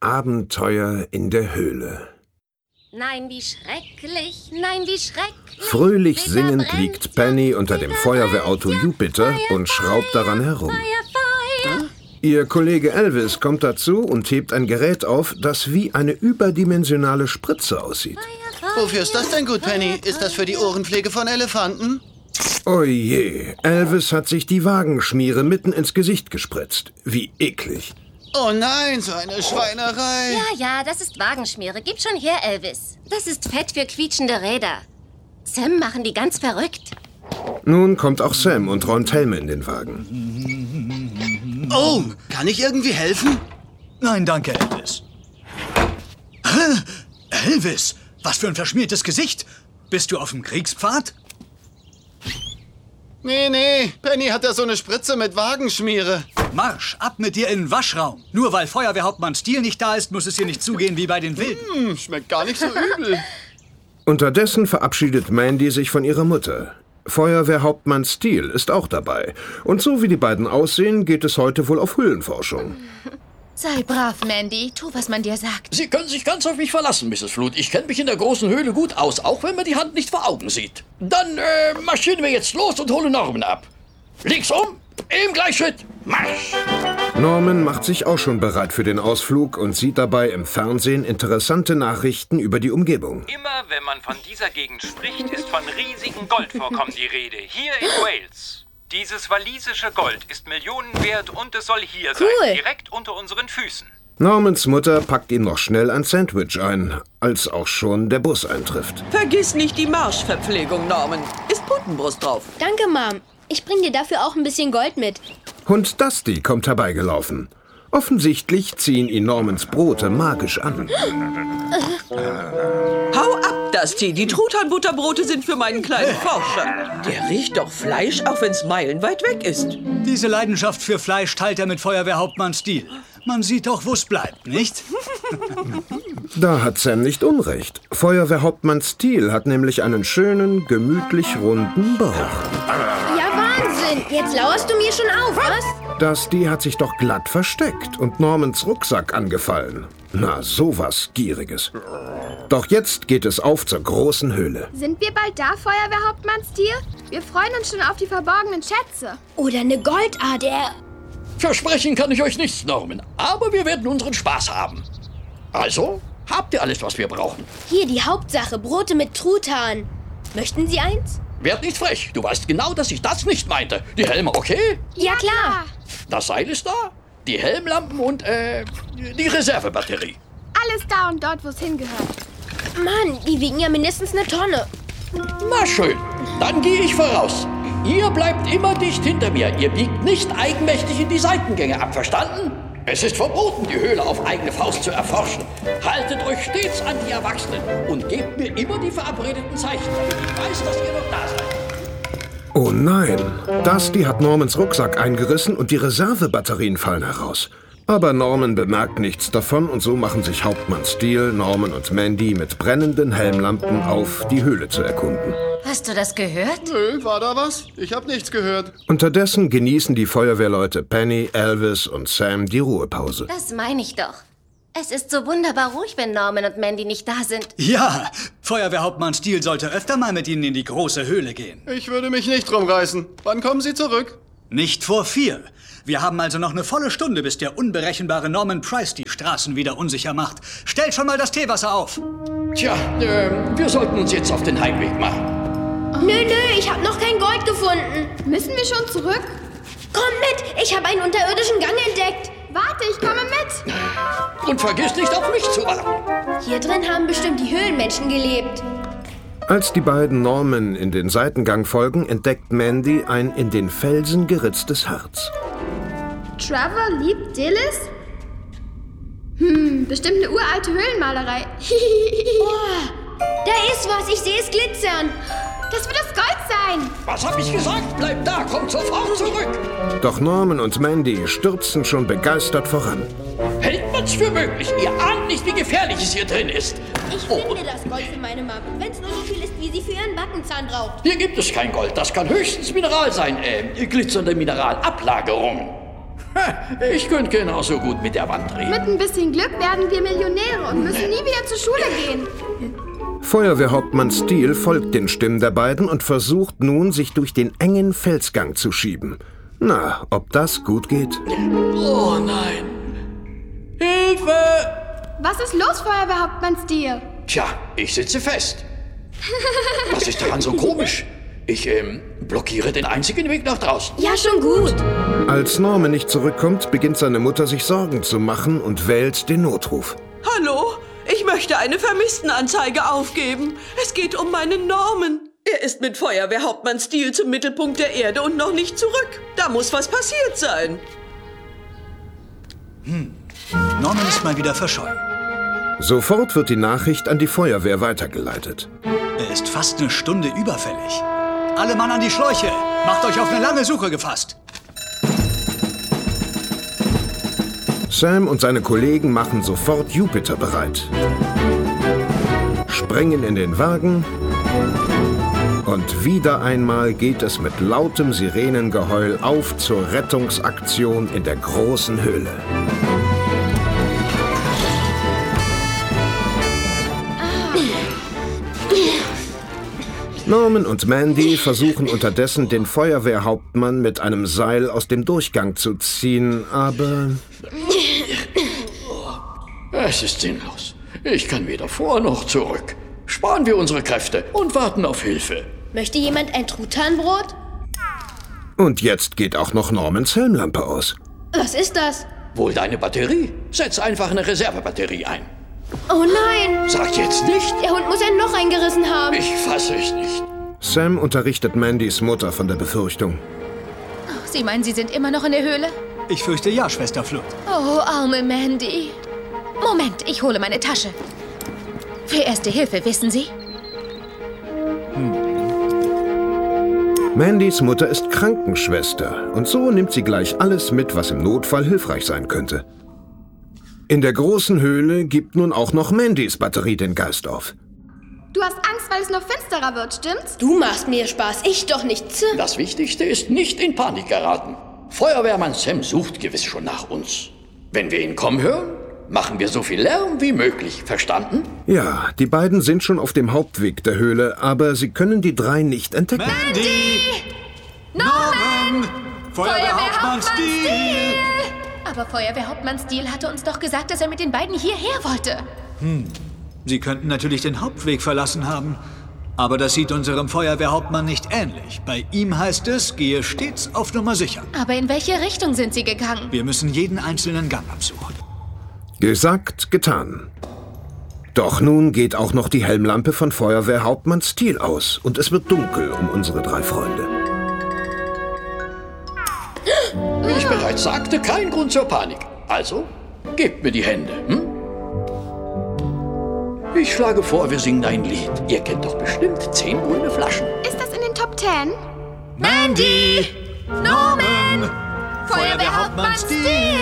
Abenteuer in der Höhle. Nein, wie schrecklich, nein, wie schrecklich. Fröhlich singend liegt Penny unter dem Feuerwehrauto Jupiter und schraubt daran herum. Ihr Kollege Elvis kommt dazu und hebt ein Gerät auf, das wie eine überdimensionale Spritze aussieht. Wofür ist das denn gut, Penny? Ist das für die Ohrenpflege von Elefanten? Oh je, Elvis hat sich die Wagenschmiere mitten ins Gesicht gespritzt. Wie eklig. Oh nein, so eine Schweinerei. Ja, das ist Wagenschmiere. Gib schon her, Elvis. Das ist Fett für quietschende Räder. Sam machen die ganz verrückt. Nun kommt auch Sam und räumt Helme in den Wagen. Oh, kann ich irgendwie helfen? Nein, danke, Elvis. Elvis, was für ein verschmiertes Gesicht. Bist du auf dem Kriegspfad? Nee, Penny hat ja so eine Spritze mit Wagenschmiere. Marsch, ab mit dir in den Waschraum. Nur weil Feuerwehrhauptmann Steele nicht da ist, muss es hier nicht zugehen wie bei den Wilden. Schmeckt gar nicht so übel. Unterdessen verabschiedet Mandy sich von ihrer Mutter. Feuerwehrhauptmann Steele ist auch dabei. Und so wie die beiden aussehen, geht es heute wohl auf Höhlenforschung. Sei brav, Mandy. Tu, was man dir sagt. Sie können sich ganz auf mich verlassen, Mrs. Flood. Ich kenne mich in der großen Höhle gut aus, auch wenn man die Hand nicht vor Augen sieht. Dann marschieren wir jetzt los und holen Norman ab. Links um, im Gleichschritt, Marsch! Norman macht sich auch schon bereit für den Ausflug und sieht dabei im Fernsehen interessante Nachrichten über die Umgebung. Immer wenn man von dieser Gegend spricht, ist von riesigen Goldvorkommen die Rede, hier in Wales. Dieses walisische Gold ist Millionen wert und es soll hier sein, direkt unter unseren Füßen. Normans Mutter packt ihm noch schnell ein Sandwich ein, als auch schon der Bus eintrifft. Vergiss nicht die Marschverpflegung, Norman. Ist Putenbrust drauf. Danke, Mom. Ich bring dir dafür auch ein bisschen Gold mit. Hund Dusty kommt herbeigelaufen. Offensichtlich ziehen ihn Normans Brote magisch an. Hau ab, Dusty. Die Truthahnbutterbrote sind für meinen kleinen Forscher. Der riecht doch Fleisch, auch wenn es meilenweit weg ist. Diese Leidenschaft für Fleisch teilt er mit Feuerwehrhauptmann Steele. Man sieht doch, wo es bleibt, nicht? Da hat Sam nicht unrecht. Feuerwehrhauptmann Steele hat nämlich einen schönen, gemütlich runden Bauch. Ja, Wahnsinn. Jetzt lauerst du mir schon auf, was? Dusty hat sich doch glatt versteckt und Normans Rucksack angefallen. Na, sowas Gieriges. Doch jetzt geht es auf zur großen Höhle. Sind wir bald da, Feuerwehrhauptmann Steele? Wir freuen uns schon auf die verborgenen Schätze. Oder eine Goldader. Versprechen kann ich euch nichts, Norman, aber wir werden unseren Spaß haben. Also, habt ihr alles, was wir brauchen? Hier die Hauptsache, Brote mit Truthahn. Möchten Sie eins? Werd nicht frech, du weißt genau, dass ich das nicht meinte. Die Helme, okay? Ja, klar. Das Seil ist da, die Helmlampen und, die Reservebatterie. Alles da und dort, wo es hingehört. Mann, die wiegen ja mindestens eine Tonne. Na schön, dann gehe ich voraus. Ihr bleibt immer dicht hinter mir. Ihr biegt nicht eigenmächtig in die Seitengänge ab, verstanden? Es ist verboten, die Höhle auf eigene Faust zu erforschen. Haltet euch stets an die Erwachsenen und gebt mir immer die verabredeten Zeichen. Ich weiß, dass ihr noch da seid. Oh nein, Dusty hat Normans Rucksack eingerissen und die Reservebatterien fallen heraus. Aber Norman bemerkt nichts davon und so machen sich Hauptmann Steele, Norman und Mandy mit brennenden Helmlampen auf, die Höhle zu erkunden. Hast du das gehört? Nö, war da was? Ich hab nichts gehört. Unterdessen genießen die Feuerwehrleute Penny, Elvis und Sam die Ruhepause. Das meine ich doch. Es ist so wunderbar ruhig, wenn Norman und Mandy nicht da sind. Ja, Feuerwehrhauptmann Steele sollte öfter mal mit ihnen in die große Höhle gehen. Ich würde mich nicht drum reißen. Wann kommen Sie zurück? Nicht vor 4. Wir haben also noch eine volle Stunde, bis der unberechenbare Norman Price die Straßen wieder unsicher macht. Stellt schon mal das Teewasser auf. Tja, wir sollten uns jetzt auf den Heimweg machen. Nö, ich hab noch kein Gold gefunden. Müssen wir schon zurück? Kommt mit, ich habe einen unterirdischen Gang entdeckt. Warte, ich komme mit. Und vergiss nicht, auf mich zu warten. Hier drin haben bestimmt die Höhlenmenschen gelebt. Als die beiden Norman in den Seitengang folgen, entdeckt Mandy ein in den Felsen geritztes Herz. Trevor liebt Dillis? Bestimmt eine uralte Höhlenmalerei. Oh, da ist was, ich sehe es glitzern. Das wird das Gold sein. Was hab ich gesagt? Bleibt da, kommt sofort zurück. Doch Norman und Mandy stürzen schon begeistert voran. Hält man's für möglich? Ihr ahnt nicht, wie gefährlich es hier drin ist. Ich finde das Gold für meine Mom, wenn es nur so viel ist, wie sie für ihren Backenzahn braucht. Hier gibt es kein Gold. Das kann höchstens Mineral sein. Glitzernde Mineralablagerung. Ich könnte genauso gut mit der Wand reden. Mit ein bisschen Glück werden wir Millionäre und müssen nie wieder zur Schule gehen. Feuerwehrhauptmann Steele folgt den Stimmen der beiden und versucht nun, sich durch den engen Felsgang zu schieben. Na, ob das gut geht? Oh nein. Hilfe! Was ist los, Feuerwehrhauptmann Steele? Tja, ich sitze fest. Was ist daran so komisch? Ich blockiere den einzigen Weg nach draußen. Ja, schon gut. Als Norman nicht zurückkommt, beginnt seine Mutter sich Sorgen zu machen und wählt den Notruf. Hallo? Ich möchte eine Vermisstenanzeige aufgeben. Es geht um meinen Norman. Er ist mit Feuerwehrhauptmann Steele zum Mittelpunkt der Erde und noch nicht zurück. Da muss was passiert sein. Norman ist mal wieder verschollen. Sofort wird die Nachricht an die Feuerwehr weitergeleitet. Er ist fast eine Stunde überfällig. Alle Mann an die Schläuche! Macht euch auf eine lange Suche gefasst! Sam und seine Kollegen machen sofort Jupiter bereit, springen in den Wagen und wieder einmal geht es mit lautem Sirenengeheul auf zur Rettungsaktion in der großen Höhle. Norman und Mandy versuchen unterdessen, den Feuerwehrhauptmann mit einem Seil aus dem Durchgang zu ziehen, aber... Es ist sinnlos. Ich kann weder vor noch zurück. Sparen wir unsere Kräfte und warten auf Hilfe. Möchte jemand ein Truthahnbrot? Und jetzt geht auch noch Normans Helmlampe aus. Was ist das? Wohl deine Batterie? Setz einfach eine Reservebatterie ein. Oh nein! Sag jetzt nicht! Der Hund muss ein Loch eingerissen haben. Ich fasse es nicht. Sam unterrichtet Mandys Mutter von der Befürchtung. Sie meinen, Sie sind immer noch in der Höhle? Ich fürchte ja, Schwester Flut. Oh, arme Mandy. Moment, ich hole meine Tasche. Für Erste Hilfe, wissen Sie? Mandys Mutter ist Krankenschwester und so nimmt sie gleich alles mit, was im Notfall hilfreich sein könnte. In der großen Höhle gibt nun auch noch Mandys Batterie den Geist auf. Du hast Angst, weil es noch finsterer wird, stimmt's? Du machst mir Spaß, ich doch nicht. Das Wichtigste ist, nicht in Panik geraten. Feuerwehrmann Sam sucht gewiss schon nach uns. Wenn wir ihn kommen hören, machen wir so viel Lärm wie möglich. Verstanden? Ja, die beiden sind schon auf dem Hauptweg der Höhle, aber sie können die drei nicht entdecken. Mandy! Norman! Feuerwehrhauptmann Steele! Aber Feuerwehrhauptmann Steele hatte uns doch gesagt, dass er mit den beiden hierher wollte. Sie könnten natürlich den Hauptweg verlassen haben. Aber das sieht unserem Feuerwehrhauptmann nicht ähnlich. Bei ihm heißt es, gehe stets auf Nummer sicher. Aber in welche Richtung sind Sie gegangen? Wir müssen jeden einzelnen Gang absuchen. Gesagt, getan. Doch nun geht auch noch die Helmlampe von Feuerwehrhauptmann Steele aus und es wird dunkel um unsere drei Freunde. Wie ich bereits sagte, kein Grund zur Panik. Also, gebt mir die Hände, hm? Ich schlage vor, wir singen ein Lied. Ihr kennt doch bestimmt 10 grüne Flaschen. Ist das in den Top 10? Mandy! Norman! Feuerwehrhauptmann Steele!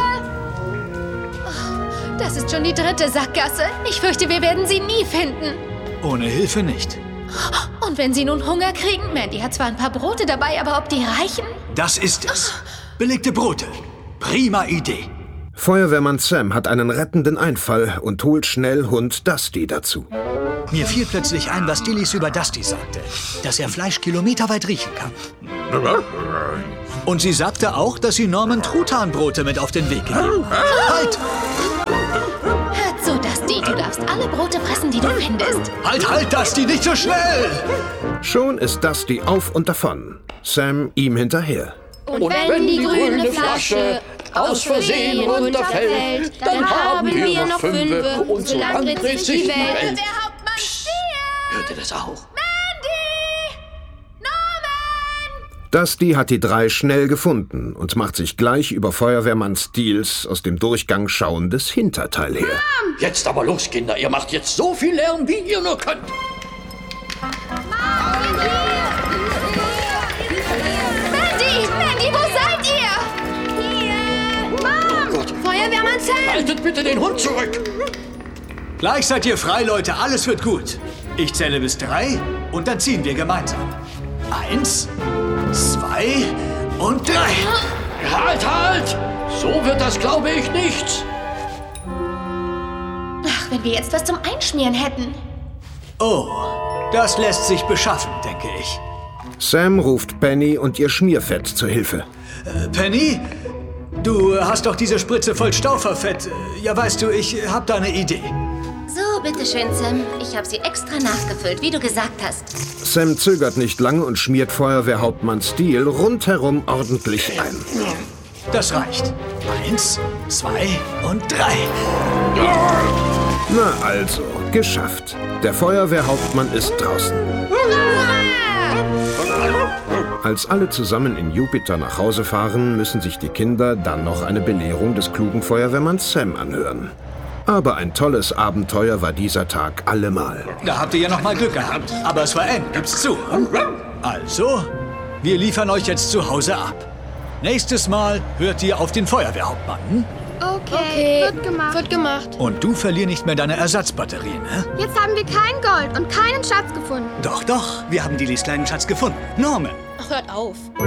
Oh, das ist schon die 3. Sackgasse. Ich fürchte, wir werden sie nie finden. Ohne Hilfe nicht. Und wenn Sie nun Hunger kriegen? Mandy hat zwar ein paar Brote dabei, aber ob die reichen? Das ist es. Belegte Brote. Prima Idee. Feuerwehrmann Sam hat einen rettenden Einfall und holt schnell Hund Dusty dazu. Mir fiel plötzlich ein, was Dillis über Dusty sagte. Dass er Fleisch kilometerweit riechen kann. Und sie sagte auch, dass sie Norman Truthahnbrote mit auf den Weg gegeben hat. Halt! Hört so, Dusty, du darfst alle Brote fressen, die du findest. Halt, Dusty, nicht so schnell! Schon ist Dusty auf und davon. Sam ihm hinterher. Und wenn die grüne Flasche aus Versehen runterfällt, dann haben wir noch 5 und so lang dreht sich die Welt. Psst, hört ihr das auch? Mandy! Norman! Dusty hat die drei schnell gefunden und macht sich gleich über Feuerwehrmann Steels aus dem Durchgang schauendes Hinterteil her. Jetzt aber los, Kinder. Ihr macht jetzt so viel Lärm, wie ihr nur könnt. Mandy, wo seid ihr? Hier! Oh Gott. Feuerwehrmann Sam! Haltet bitte den Hund zurück. Gleich seid ihr frei, Leute. Alles wird gut. Ich zähle bis 3 und dann ziehen wir gemeinsam. 1, 2 und 3. Halt! So wird das, glaube ich, nichts. Ach, wenn wir jetzt was zum Einschmieren hätten. Oh, das lässt sich beschaffen, denke ich. Sam ruft Penny und ihr Schmierfett zur Hilfe. Penny? Du hast doch diese Spritze voll Stauferfett. Ja, weißt du, ich hab da eine Idee. So, bitteschön, Sam. Ich habe sie extra nachgefüllt, wie du gesagt hast. Sam zögert nicht lange und schmiert Feuerwehrhauptmann Steele rundherum ordentlich ein. Das reicht. 1, 2 und 3. Na also, geschafft. Der Feuerwehrhauptmann ist draußen. Als alle zusammen in Jupiter nach Hause fahren, müssen sich die Kinder dann noch eine Belehrung des klugen Feuerwehrmanns Sam anhören. Aber ein tolles Abenteuer war dieser Tag allemal. Da habt ihr ja noch mal Glück gehabt. Aber es war eng, gibt's zu. Also, wir liefern euch jetzt zu Hause ab. Nächstes Mal hört ihr auf den Feuerwehrhauptmann. Hm? Okay, wird gemacht. Und du verlier nicht mehr deine Ersatzbatterien, ne? Jetzt haben wir kein Gold und keinen Schatz gefunden. Doch, wir haben Lillys kleinen Schatz gefunden. Norman. Ach, hört auf.